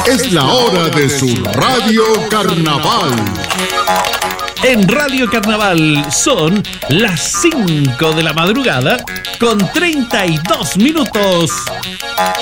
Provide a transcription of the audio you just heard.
Es la hora de su Radio Carnaval. En Radio Carnaval son las 5 de la madrugada con 32 minutos.